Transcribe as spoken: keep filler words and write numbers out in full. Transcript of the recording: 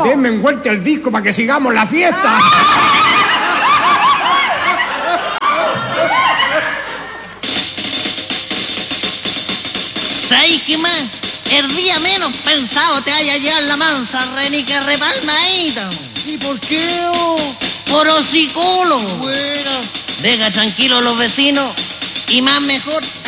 Denme envuelta el disco para que sigamos la fiesta. ¿Sabéis qué más? El día menos pensado te haya llevar la mansa renica repalmadita. ¿Y por qué? Oh? Por hocicólogo. Bueno. Deja tranquilo a los vecinos y más mejor